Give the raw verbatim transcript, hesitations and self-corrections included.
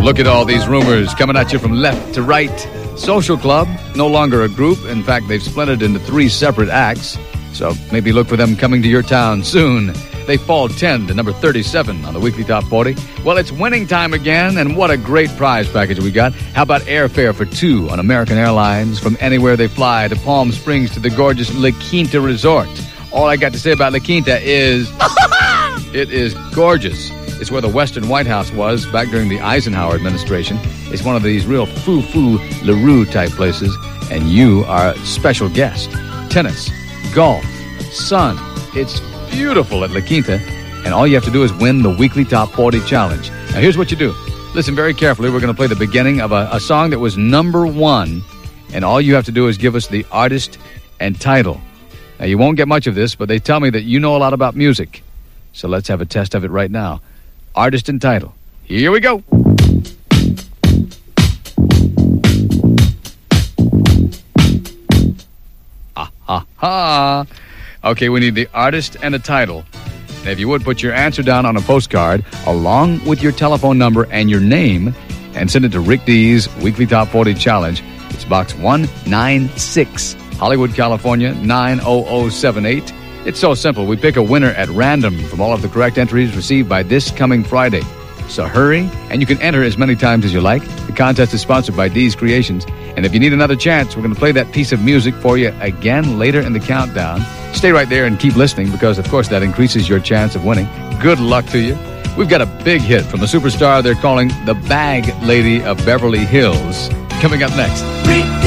Look at all these rumors coming at you from left to right. Social Club, no longer a group. In fact, they've splintered into three separate acts. So maybe look for them coming to your town soon. They fall ten to number thirty-seven on the Weekly Top forty. Well, it's winning time again, and what a great prize package we got. How about airfare for two on American Airlines from anywhere they fly to Palm Springs to the gorgeous La Quinta Resort? All I got to say about La Quinta is it is gorgeous. It's where the Western White House was back during the Eisenhower administration. It's one of these real foo-foo LaRue type places, and you are a special guest. Tennis, golf, sun. It's beautiful at La Quinta, and all you have to do is win the Weekly Top forty Challenge. Now, here's what you do. Listen very carefully. We're going to play the beginning of a, a song that was number one, and all you have to do is give us the artist and title. Now, you won't get much of this, but they tell me that you know a lot about music. So let's have a test of it right now. Artist and title. Here we go. Ah, ha, ha. Okay, we need the artist and the title. And if you would, put your answer down on a postcard along with your telephone number and your name and send it to Rick D's Weekly Top forty Challenge. It's box one ninety-six, Hollywood, California, nine oh oh seven eight. It's so simple. We pick a winner at random from all of the correct entries received by this coming Friday. So hurry, and you can enter as many times as you like. The contest is sponsored by D's Creations. And if you need another chance, we're going to play that piece of music for you again later in the countdown. Stay right there and keep listening because, of course, that increases your chance of winning. Good luck to you. We've got a big hit from the superstar they're calling the Bag Lady of Beverly Hills. Coming up next.